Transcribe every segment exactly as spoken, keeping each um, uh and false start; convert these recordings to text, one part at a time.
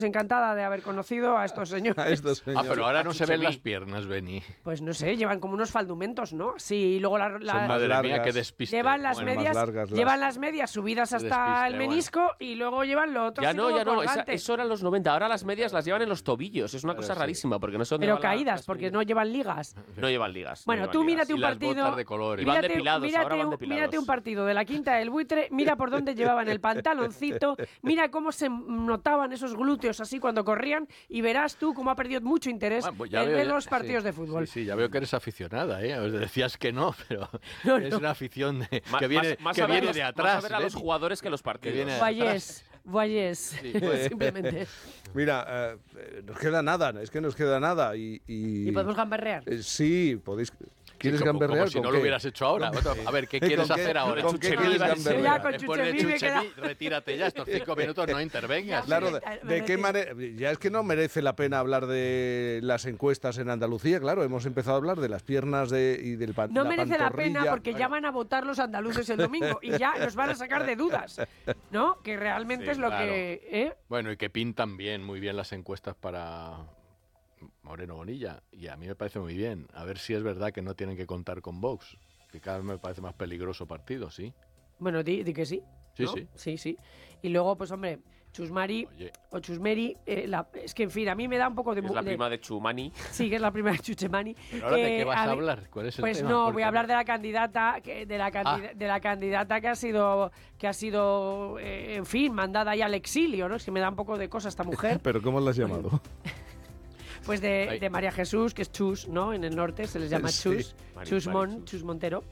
Encantada de haber conocido a estos señores. A estos señores. Ah, pero ahora no se ven las piernas, Beni. Pues no sé, llevan como unos faldumentos, ¿no? Sí, y luego la, la Son Madre largas. mía, qué despiste. llevan las Bueno, medias, largas las- llevan las medias subidas hasta despiste, el menisco y luego llevan lo otro. Ya así no, como ya no, esa- colgante. eso eran los noventa. Ahora las medias las llevan en los tobillos. Es una Claro, cosa sí. rarísima porque no son Pero caídas, porque no llevan ligas. no llevan ligas. no Bueno, llevan tú ligas. mírate Y un las partido. botas de colores. Y van mírate, depilados, mírate ahora van un- depilados. mírate un partido de la Quinta del Buitre, mira por dónde llevaban el pantaloncito, mira cómo se notaban esos glúteos así cuando corrían y verás tú cómo ha perdido mucho interés Ah, pues ya en veo, ver ya- los partidos sí, de fútbol. Sí, sí, ya veo que eres aficionada, ¿eh? Os decías que no, pero No, es no. una afición de- Ma- que viene, más- más que a ver viene los- de más atrás. a ver a los Beni. jugadores que los partidos. viene- Vayes, vayes, pues. simplemente. Mira, eh, nos queda nada, es que nos queda nada. Y, y... Y podemos gamberrear. Eh, sí, podéis. ¿Quieres Sí, como- gamberrear? como si ¿Con no qué? lo hubieras hecho ahora. Bueno, a ver, ¿qué quieres ¿Con qué- hacer ahora? ¿Con qué Chuchemi, quieres vas- gamberrear? Ya, con Después de Chuchemi me Chuchemi, queda- retírate ya, estos cinco minutos no intervengas. Claro, Me ¿de, merece- de qué manera? Ya es que no merece la pena hablar de las encuestas en Andalucía, claro, hemos empezado a hablar de las piernas de, y del pan, No la merece la pantorrilla. pena porque ya van a votar los andaluces el domingo y ya nos van a sacar de dudas, ¿no? Que realmente Sí, es lo claro. que... ¿eh? Bueno, y que pintan bien, muy bien las encuestas para Moreno Bonilla. Y a mí me parece muy bien. A ver si es verdad que no tienen que contar con Vox. Que cada vez me parece más peligroso partido, ¿sí? Bueno, di, di que sí. Sí, ¿no? sí. Sí, sí. Y luego, pues hombre, Chusmari Oye. o Chusmeri, eh, la- es que en fin, a mí me da un poco de... Es la de- prima de Chumani. Sí, que es la prima de Chuchemani. Pero ahora, ¿de Eh, qué vas a, mí- hablar? ¿Cuál es el Pues tema? no, Porque voy a hablar de la candidata, que- de la, candida- Ah. de la candidata que ha sido, que ha sido, eh, en fin, mandada ahí al exilio, ¿no? Es que me da un poco de cosa esta mujer. ¿Pero cómo la has llamado? Pues de, Ay. de María Jesús, que es Chus, ¿no? En el norte se les llama Sí. Chus, Mari- Chus, Mon- Mari Chus. Chus Montero.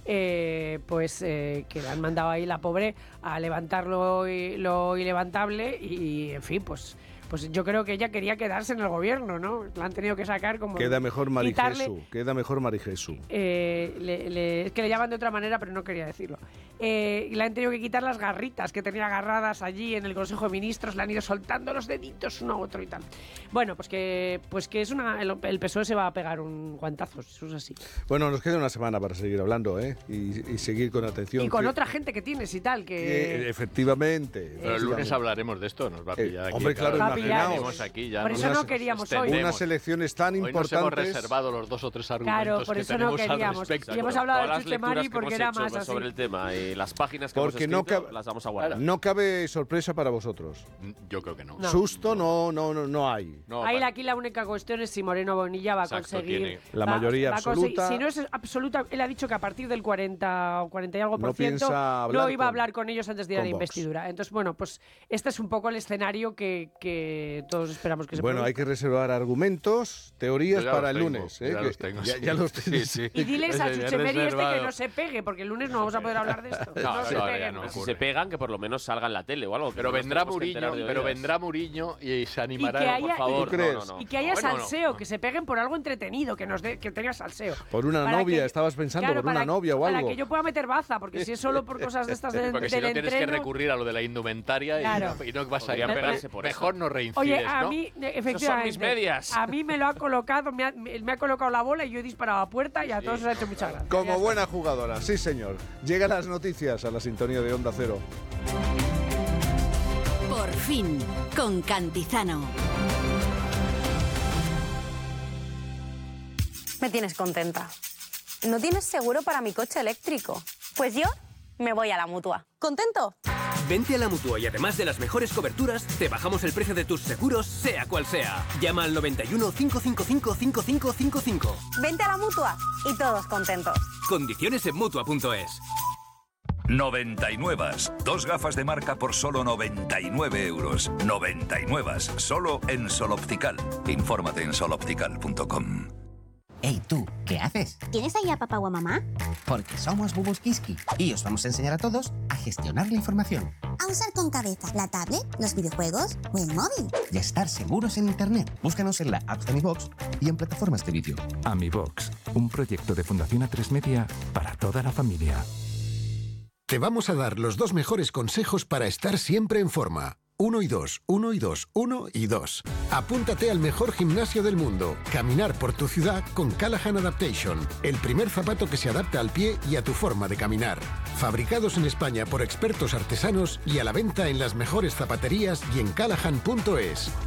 Eh, pues eh, que le han mandado ahí la pobre a levantar lo, i- lo ilevantable y, en fin, pues pues yo creo que ella quería quedarse en el gobierno, ¿no? La han tenido que sacar como... Queda mejor Mari quitarle- Jesús, queda mejor Mari Jesús. eh, le- le- es que le llaman de otra manera, pero no quería decirlo. Eh, y le han tenido que quitar las garritas que tenía agarradas allí en el Consejo de Ministros, le han ido soltando los deditos uno a otro y tal. Bueno, pues que pues que es una el, el P S O E se va a pegar un guantazo, eso es así. Bueno, nos queda una semana para seguir hablando, ¿eh? Y, y seguir con atención. Y con que- otra gente que tienes y tal, que, que... efectivamente. Pero el lunes efectivamente. hablaremos de esto, nos va a pillar Eh, aquí. hombre, claro, Claro, imaginaos. tenemos aquí ya, Por nos- eso no nos queríamos hoy. extendemos. Unas elecciones tan Hoy nos hemos importantes. reservado los dos o tres argumentos Claro, por que eso no tenemos al queríamos. respecto. Y hemos hablado Todas de las Chuchemari lecturas que porque hemos era hecho más así. sobre el tema y las páginas que Porque hemos no escrito cab- las vamos a guardar. No cabe sorpresa para vosotros. Yo creo que no. No. Susto no, no, no, no hay. No, Ahí para- aquí la única cuestión es si Moreno Bonilla va a Exacto, conseguir tiene la va- mayoría va a conseguir- absoluta. Si no es absoluta, él ha dicho que a partir del cuarenta o cuarenta y algo por No ciento piensa hablar no iba a con- hablar con ellos antes de ir a con la Vox. investidura. Entonces, bueno, pues este es un poco el escenario que, que todos esperamos que se Bueno, hay produzca. que reservar argumentos, teorías Yo ya para los el tengo, lunes. yo ¿eh? ya Que- los tengo, ya, sí. ya los Sí, tenéis. sí. Y diles a Ese- Chuchemeri este que reservado. no se pegue, porque el lunes no vamos a poder hablar de esto. No, No se no, ya peguen. no. Si ocurre. se pegan, que por lo menos salga en la tele o algo. que Pero no nos vendrá tenemos que Muriño, enterar de pero oídas. vendrá Muriño y se animará. Y que por haya- favor. ¿Tú crees? No, no, no. Y que haya Bueno, no. salseo, que se peguen por algo entretenido, que nos dé, que tenga salseo. Por una Para novia, que- estabas pensando, claro, por una para- novia o Para algo. que yo pueda meter baza, porque si es solo por cosas de estas de, Porque si del no tienes que entreno- recurrir a lo de la indumentaria y Claro. no- y, no, vas a ir. Podrían pegarse por Mejor no reincides, Oye, a ¿no? mí, eh, Esas son efectivamente, mis medias. a mí me lo ha colocado, me ha, me me ha colocado la bola y yo he disparado a puerta y a todos os ha hecho mucha gracia. Ya Como está. buena jugadora, sí señor. Llegan las noticias a la sintonía de Onda Cero. Por fin, con Cantizano. Me tienes contenta. ¿No tienes seguro para mi coche eléctrico? Pues yo me voy a la Mutua. ¿Contento? Vente a la Mutua y además de las mejores coberturas, te bajamos el precio de tus seguros, sea cual sea. Llama al noventa y uno, cinco cinco cinco, cinco cinco cinco cinco. Vente a la Mutua y todos contentos. Condiciones en Mutua punto es. noventa y nueve. Dos gafas de marca por solo noventa y nueve euros. noventa y nueve. Solo en Sol Optical. Infórmate en sol optical punto com. Hey, tú, ¿qué haces? ¿Tienes ahí a papá o a mamá? Porque somos Bubus Kiski y os vamos a enseñar a todos a gestionar la información A usar con cabeza la tablet, los videojuegos o el móvil. y a estar seguros en Internet. Búscanos en la app de Mi Box y en plataformas de vídeo. AmiBox, un proyecto de Fundación A tres Media para toda la familia. Te vamos a dar los dos mejores consejos para estar siempre en forma. Uno y dos, uno y dos, uno y dos. Apúntate al mejor gimnasio del mundo. Caminar por tu ciudad con Callahan Adaptation. El primer zapato que se adapta al pie y a tu forma de caminar. Fabricados en España por expertos artesanos y a la venta en las mejores zapaterías y en callahan punto es.